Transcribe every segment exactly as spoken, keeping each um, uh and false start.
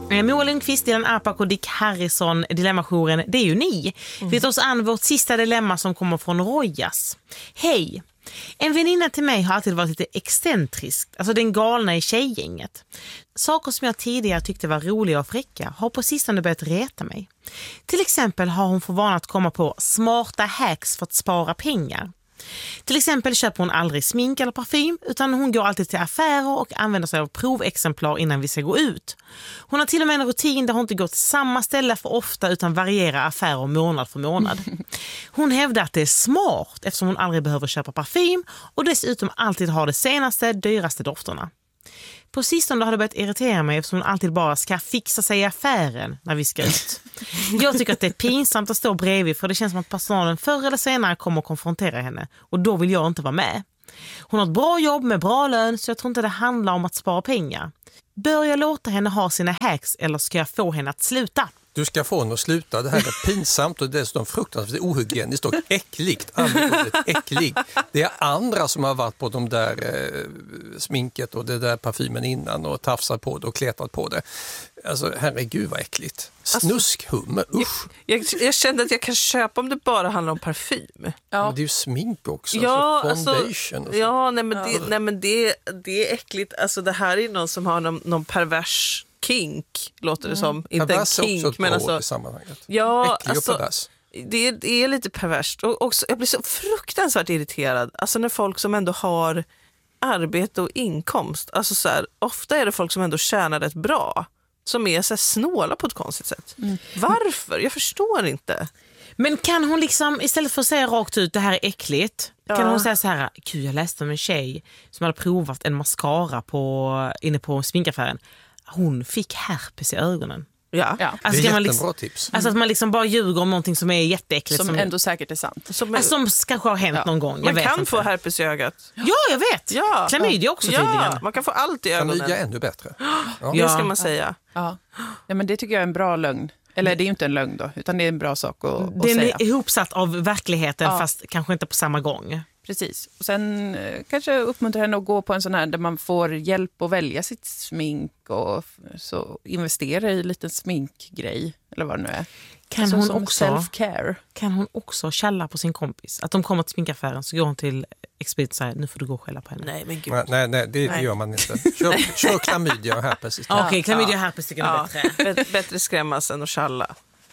Moa Lundqvist, Dilan Apak och Dick Harrison, Dilemmajouren, det är ju ni. Mm. Vi tar oss an vårt sista dilemma som kommer från Rojas. Hej! En väninna till mig har alltid varit lite excentrisk, alltså den galna i tjejgänget. Saker som jag tidigare tyckte var roliga och fräcka har på sistone börjat reta mig. Till exempel har hon för vana att komma på smarta hacks för att spara pengar. Till exempel köper hon aldrig smink eller parfym utan hon går alltid till affärer och använder sig av provexemplar innan vi ska gå ut. Hon har till och med en rutin där hon inte går till samma ställe för ofta utan varierar affärer månad för månad. Hon hävdar att det är smart eftersom hon aldrig behöver köpa parfym och dessutom alltid har de senaste, dyraste dofterna. På sistone har det börjat irritera mig eftersom hon alltid bara ska fixa sig i affären när vi ska ut. Jag tycker att det är pinsamt att stå bredvid för det känns som att personalen förr eller senare kommer att konfrontera henne och då vill jag inte vara med. Hon har ett bra jobb med bra lön så jag tror inte det handlar om att spara pengar. Bör jag låta henne ha sina hacks eller ska jag få henne att sluta? Du ska få henne att sluta. Det här är pinsamt och dessutom fruktansvärt ohygieniskt och äckligt. äckligt. Det är andra som har varit på de där eh, sminket och det där parfymen innan och tafsat på det och kletat på det. Alltså herregud vad äckligt. Snuskhummer, usch. Jag, jag, jag kände att jag kan köpa om det bara handlar om parfym. Ja. Men det är ju smink också. Ja, alltså foundation alltså, och så. ja nej men, ja. Det, nej, men det, det är äckligt. Alltså det här är någon som har någon, någon pervers kink, låter det som. Mm. Inte pervers en kink, också ett men alltså, alltså... i sammanhanget. Ja, äcklig alltså, och pervers. Det, det är lite perverst. Och också, jag blir så fruktansvärt irriterad. Alltså när folk som ändå har arbete och inkomst. Alltså så här, ofta är det folk som ändå tjänar rätt bra. Som är så här snåla på ett konstigt sätt. Mm. Varför? Jag förstår inte. Men kan hon liksom, istället för att säga rakt ut det här är äckligt, ja. Kan hon säga så här, gud jag läste om en tjej som hade provat en mascara på, inne på sminkaffären. Hon fick herpes i ögonen. Ja. Ja. Alltså, det är jättebra liksom, tips. Alltså att man liksom bara ljuger om någonting som är jätteäckligt. Som, som ändå säkert är sant. Som, alltså, som kanske har hänt ja. någon gång. Jag man vet kan inte. få herpes i ögat. Ja, jag vet. Ja. Klamydia också ja. tydligen. Man kan få allt i ögonen. Klamydia är ännu bättre. Ja. Det ska man säga. Ja. Ja, men det tycker jag är en bra lögn. Eller det är ju inte en lögn då, utan det är en bra sak att, att Den säga. Den är ihopsatt av verkligheten ja. fast kanske inte på samma gång. Precis. Och sen eh, kanske uppmuntra henne att gå på en sån här där man får hjälp att välja sitt smink och så investera i en liten sminkgrej eller vad det nu är. Kan alltså, hon som också self-care. Kan hon också källa på sin kompis? Att de kommer till sminkaffären så går hon till expedit och säger nu får du gå och skälla på henne. Nej, men gud. Nej, nej, nej det nej. gör man inte. Kör, kör klamydia och herpes istället. Okej, okay, klamydia och herpes tycker jag ja. är bättre. Bättre skrämmas än att källa.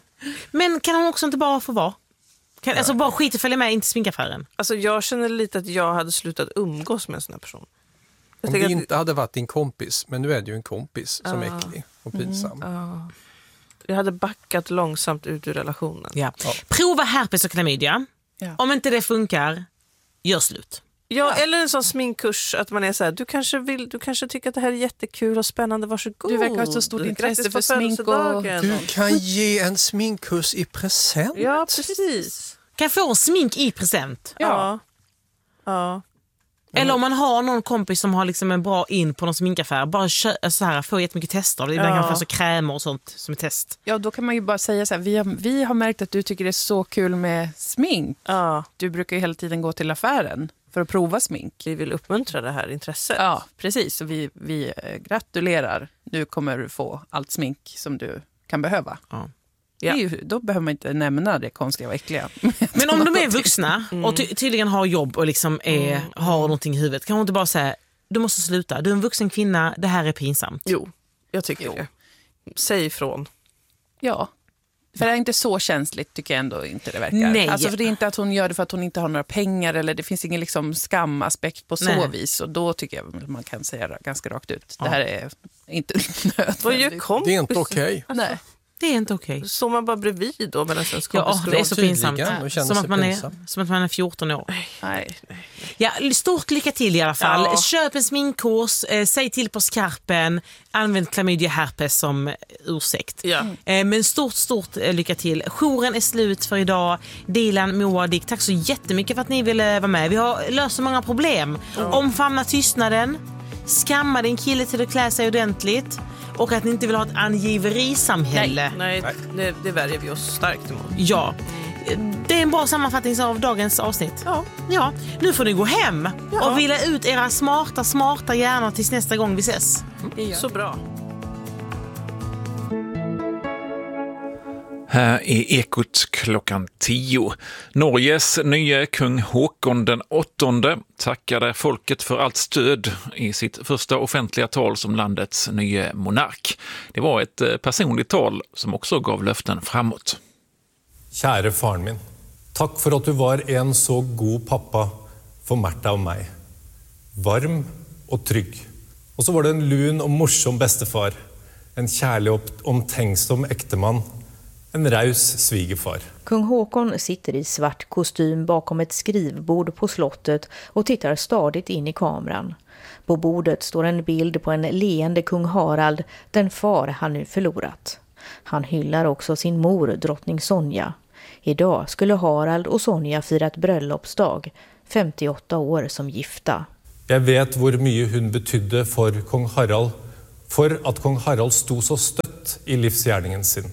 Men kan hon också inte bara få vara? Kan, alltså bara skit och följa med in till sminkaffären? Alltså jag känner lite att jag hade slutat umgås med en sån här person. Jag Om det att... inte hade varit din kompis, men nu är det ju en kompis som är uh. äcklig och pinsam. Mm. Uh. Jag hade backat långsamt ut ur relationen. Ja. Ja. Prova herpes och klamydia. Ja. Om inte det funkar, gör slut. Ja, ja, eller en sån sminkkurs att man är så här, du kanske vill, du kanske tycker att det här är jättekul och spännande, varsågod. Du verkar ha så stort intresse för smink och... Du kan ge en sminkkurs i present. Ja, precis. Kan få en smink i present. Ja. Ja. Eller om man har någon kompis som har liksom en bra in på någon sminkaffär, bara kö- så här, få jättemycket tester. Det ja. kan få så krämer och sånt som är test. Ja, då kan man ju bara säga så här, vi har, vi har märkt att du tycker det är så kul med smink. Ja. Du brukar ju hela tiden gå till affären för att prova smink. Vi vill uppmuntra det här intresset. Ja, precis. Så vi, vi gratulerar. Nu kommer du få allt smink som du kan behöva. Ja. Det är ju, då behöver man inte nämna det konstiga och äckliga. Men om de är vuxna och ty- tydligen har jobb och liksom är, mm. har någonting i huvudet, kan hon inte bara säga, du måste sluta, du är en vuxen kvinna, det här är pinsamt. Jo, jag tycker jo. det. Säg ifrån. Ja, för det är inte så känsligt tycker jag ändå inte det verkar. Nej. Alltså för det är inte att hon gör det för att hon inte har några pengar eller det finns ingen liksom skamaspekt på så Nej. vis. Och då tycker jag man kan säga det ganska rakt ut. Ja. Det här är inte nödvändigt. Vad gör kompis? Det är inte okej. Okay. Nej. Det är inte okej. Okay. Så man bara bredvid då medan ens Ja, det är så pinsamt. Ja, som, att man är, som att man är fjorton år. Nej, nej. Ja, stort lycka till i alla fall. Ja. Köp en sminkkurs, eh, säg till på skarpen, använd klamydia herpes som ursäkt. Ja. Eh, men stort, stort eh, lycka till. Jouren är slut för idag. Dilan, Moa, Dick, tack så jättemycket för att ni ville vara med. Vi har löst så många problem. Ja. Omfamna tystnaden, skamma din kille till att klä sig ordentligt. Och att ni inte vill ha ett angiverisamhälle. Nej, nej det, det värjer vi oss starkt emot. Ja, det är en bra sammanfattning av dagens avsnitt. Ja. Ja, nu får ni gå hem ja. och vila ut era smarta, smarta hjärnor tills nästa gång vi ses. Mm. Så bra. Här är Ekot klockan tio. Norges nya kung Håkon den åttonde tackade folket för allt stöd i sitt första offentliga tal som landets nya monark. Det var ett personligt tal som också gav löften framåt. Kära faren min, tack för att du var en så god pappa för Märta och mig. Varm och trygg. Och så var det en lun och morsom bästefar. En kärlig och omtänksom äkteman. En raus svigerfar. Kung Håkon sitter i svart kostym bakom ett skrivbord på slottet och tittar stadigt in i kameran. På bordet står en bild på en leende kung Harald, den far han nu förlorat. Han hyllar också sin mor, drottning Sonja. Idag skulle Harald och Sonja firat bröllopsdag, femtioåtta år som gifta. Jag vet hur mycket hon betydde för kung Harald, för att kung Harald stod så stött i livsgärningen sin.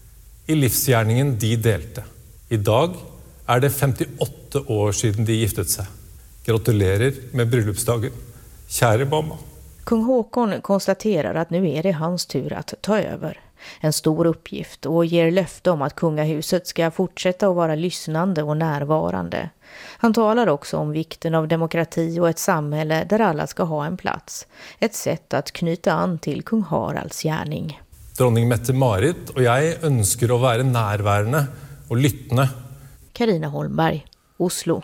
I livsgärningen de delte. Idag är det femtioåtta år sedan de giftet sig. Gratulerar med bröllopsdagen, kära mamma. Kung Håkon konstaterar att nu är det hans tur att ta över. En stor uppgift och ger löfte om att kungahuset ska fortsätta att vara lyssnande och närvarande. Han talar också om vikten av demokrati och ett samhälle där alla ska ha en plats. Ett sätt att knyta an till kung Haralds gärning. Dronning Mette-Marit och jag önskar att vara närvarande och lyssna. Carina Holmberg, Oslo.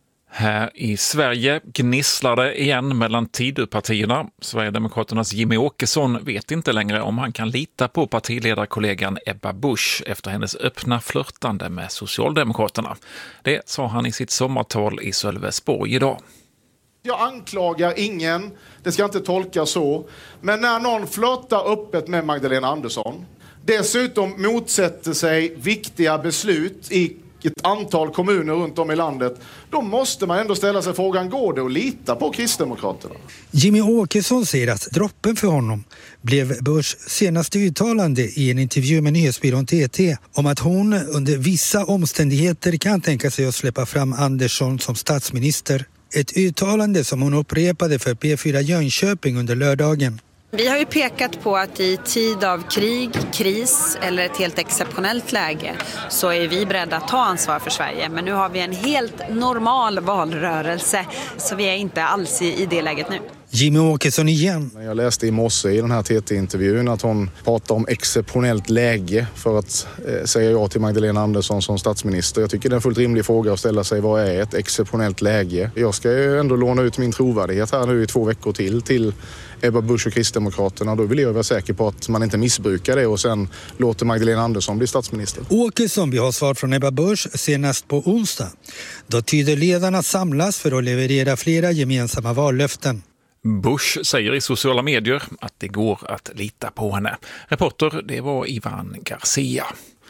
Här i Sverige gnisslar det igen mellan Tidöpartierna. Sverigedemokraternas Jimmie Åkesson vet inte längre om han kan lita på partiledarkollegan Ebba Busch efter hennes öppna flörtande med Socialdemokraterna. Det sa han i sitt sommartal i Sölvesborg idag. Jag anklagar ingen, det ska inte tolkas så. Men när någon flörtar öppet med Magdalena Andersson, dessutom motsätter sig viktiga beslut i ett antal kommuner runt om i landet, då måste man ändå ställa sig frågan, går det att lita på Kristdemokraterna? Jimmie Åkesson säger att droppen för honom blev Buschs senaste uttalande i en intervju med nyhetsbyrån T T om att hon under vissa omständigheter kan tänka sig att släppa fram Andersson som statsminister. Ett uttalande som hon upprepade för P fyra Jönköping under lördagen. Vi har ju pekat på att i tid av krig, kris eller ett helt exceptionellt läge så är vi beredda att ta ansvar för Sverige. Men nu har vi en helt normal valrörelse så vi är inte alls i, i det läget nu. Jimmie Åkesson igen. Jag läste i morse i den här T T-intervjun att hon pratar om exceptionellt läge för att eh, säga ja till Magdalena Andersson som statsminister. Jag tycker det är en fullt rimlig fråga att ställa sig, vad är ett exceptionellt läge? Jag ska ju ändå låna ut min trovärdighet här nu i två veckor till till Ebba Busch och Kristdemokraterna. Då vill jag vara säker på att man inte missbrukar det och sen låter Magdalena Andersson bli statsminister. Åkesson vill ha svar från Ebba Busch senast på onsdag. Då Tidöledarna samlas för att leverera flera gemensamma vallöften. Busch säger i sociala medier att det går att lita på henne. Reporter, det var Ivan Garcia.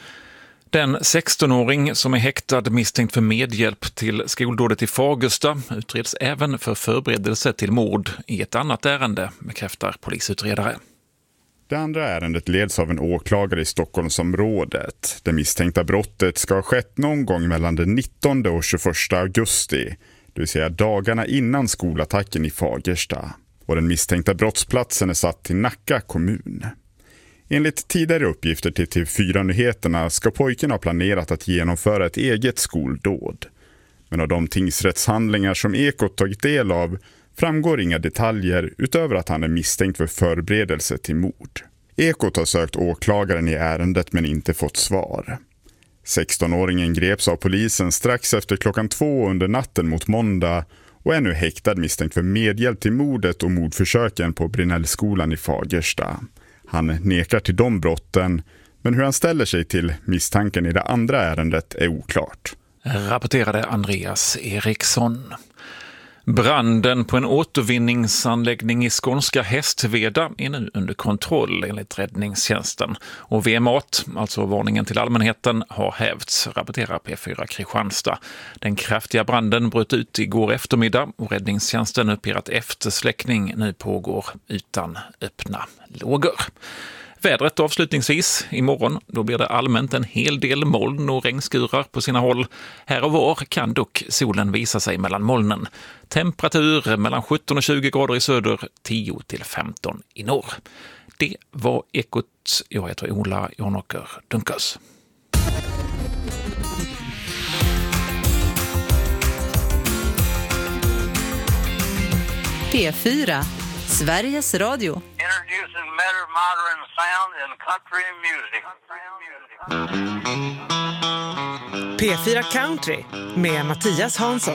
Den sextonåring som är häktad misstänkt för medhjälp till skoldådet i Fagersta utreds även för förberedelse till mord i ett annat ärende, bekräftar polisutredare. Det andra ärendet leds av en åklagare i Stockholmsområdet. Det misstänkta brottet ska ha skett någon gång mellan den nittonde och tjugoförsta augusti, det vill säga dagarna innan skolattacken i Fagersta. Och den misstänkta brottsplatsen är satt till Nacka kommun. Enligt tidigare uppgifter till T V fyra-nyheterna ska pojken ha planerat att genomföra ett eget skoldåd. Men av de tingsrättshandlingar som Ekot tagit del av framgår inga detaljer utöver att han är misstänkt för förberedelse till mord. Ekot har sökt åklagaren i ärendet men inte fått svar. sextonåringen greps av polisen strax efter klockan två under natten mot måndag och är nu häktad misstänkt för medhjälp till mordet och mordförsöken på Brinellskolan i Fagersta. Han nekar till de brotten, men hur han ställer sig till misstanken i det andra ärendet är oklart. Rapporterade Andreas Eriksson. Branden på en återvinningsanläggning i skånska Hästveda är nu under kontroll enligt räddningstjänsten. Och V M A T, alltså varningen till allmänheten, har hävts, rapporterar P fyra Kristianstad. Den kraftiga branden bröt ut igår eftermiddag och räddningstjänsten uppger att eftersläckning nu pågår utan öppna lågor. Vädret avslutningsvis. Imorgon då blir det allmänt en hel del moln och regnskurar på sina håll. Här och var kan dock solen visa sig mellan molnen. Temperatur mellan sjutton och tjugo grader i söder, tio till femton i norr. Det var Ekot. Jag heter Ola Jonåker Dunkas. P fyra, Sveriges Radio. Introducing better modern sound in country music. P fyra Country med Mattias Hansson.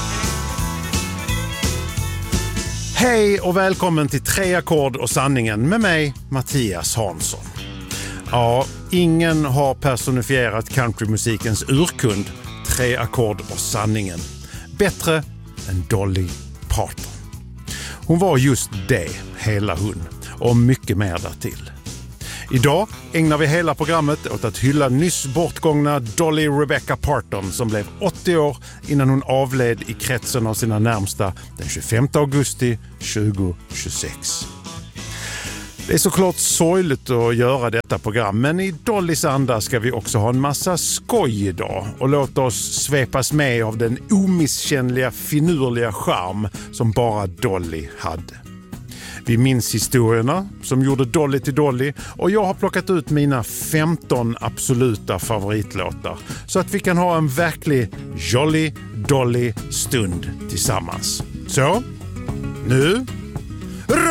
Hej och välkommen till Tre ackord och sanningen med mig, Mattias Hansson. Ja, ingen har personifierat countrymusikens urkund, Tre ackord och sanningen, bättre än Dolly Parton. Hon var just det, hela hon, och mycket mer därtill. Idag ägnar vi hela programmet åt att hylla nyss bortgångna Dolly Rebecca Parton som blev åttio år innan hon avled i kretsen av sina närmsta den tjugofemte augusti tjugohundratjugosex. Det är såklart sorgligt att göra detta program, men i Dollys anda ska vi också ha en massa skoj idag och låta oss svepas med av den omisskännliga finurliga charm som bara Dolly hade. Vi minns historierna som gjorde Dolly till Dolly och jag har plockat ut mina femton absoluta favoritlåtar så att vi kan ha en verklig Jolly Dolly stund tillsammans. Så, nu